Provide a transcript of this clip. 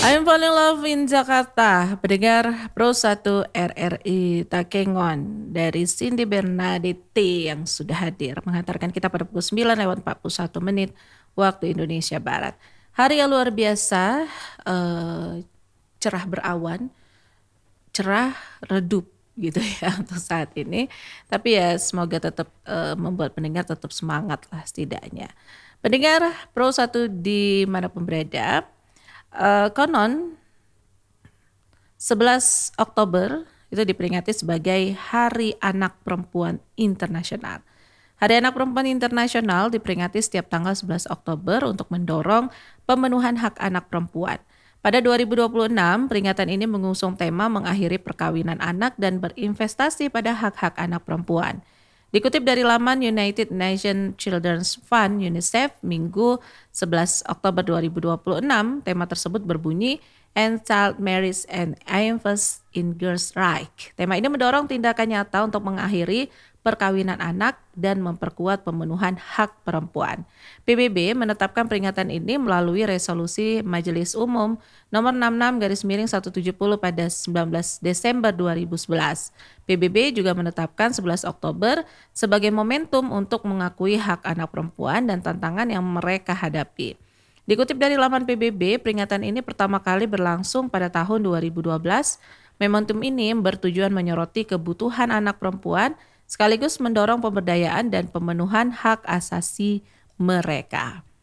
I'm falling love in Jakarta. Pendengar Pro 1 RRI Takengon dari Cindy Bernadette yang sudah hadir menghantarkan kita pada pukul 9:41 waktu Indonesia Barat. Hari yang luar biasa, cerah berawan, cerah redup gitu ya untuk saat ini. Tapi ya semoga tetap membuat pendengar tetap semangat lah setidaknya. Pendengar Pro 1 dimanapun berada, konon 11 Oktober itu diperingati sebagai Hari Anak Perempuan Internasional. Hari Anak Perempuan Internasional diperingati setiap tanggal 11 Oktober untuk mendorong pemenuhan hak anak perempuan. Pada 2026, peringatan ini mengusung tema mengakhiri perkawinan anak dan berinvestasi pada hak-hak anak perempuan. Dikutip dari laman United Nations Children's Fund UNICEF, Minggu 11 Oktober 2026, tema tersebut berbunyi End Child Marriage and Invest in Girls' Rights. Tema ini mendorong tindakan nyata untuk mengakhiri perkawinan anak dan memperkuat pemenuhan hak perempuan. PBB menetapkan peringatan ini melalui resolusi Majelis Umum nomor 66/170 pada 19 Desember 2011. PBB juga menetapkan 11 Oktober sebagai momentum untuk mengakui hak anak perempuan dan tantangan yang mereka hadapi. Dikutip dari laman PBB, peringatan ini pertama kali berlangsung pada tahun 2012. Momentum ini bertujuan menyoroti kebutuhan anak perempuan sekaligus mendorong pemberdayaan dan pemenuhan hak asasi mereka.